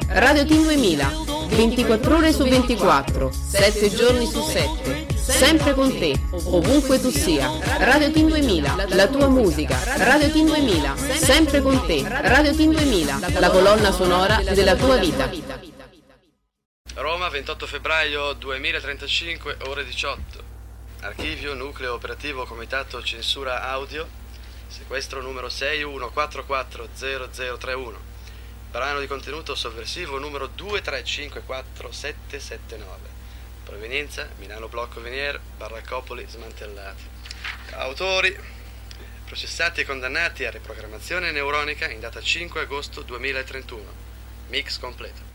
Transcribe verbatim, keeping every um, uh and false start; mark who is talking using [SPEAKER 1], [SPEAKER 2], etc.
[SPEAKER 1] Radio Team duemila, ventiquattro ore su ventiquattro, sette giorni su sette, sempre con te, ovunque tu sia. Radio Team duemila, la tua musica. Radio Team duemila, sempre con te. Radio Team duemila, la colonna sonora della tua vita.
[SPEAKER 2] Roma, ventotto febbraio duemilatrentacinque, ore diciotto. Archivio, nucleo operativo, comitato censura audio. Sequestro numero sei uno quattro quattro zero zero tre uno. Brano di contenuto sovversivo numero due tre cinque quattro sette sette nove. Provenienza Milano Blocco Venier, Baraccopoli smantellati. Autori processati e condannati a riprogrammazione neuronica in data cinque agosto duemilatrentuno. Mix completo.